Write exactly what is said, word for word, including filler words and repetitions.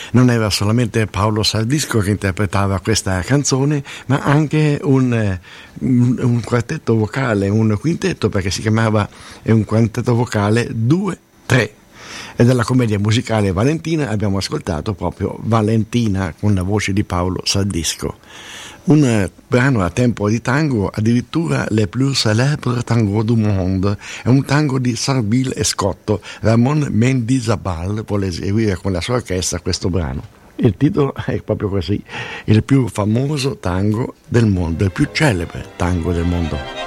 Non era solamente Paolo Saldisco che interpretava questa canzone, ma anche un, un, un quartetto vocale, un quintetto, perché si chiamava un quartetto vocale due tre. E dalla commedia musicale Valentina abbiamo ascoltato proprio Valentina con la voce di Paolo Saldisco. Un brano a tempo di tango, addirittura le plus célèbres tango du monde, è un tango di Sarbil e Scotto. Ramon Mendizabal vuole eseguire con la sua orchestra questo brano. Il titolo è proprio così: il più famoso tango del mondo, il più celebre tango del mondo.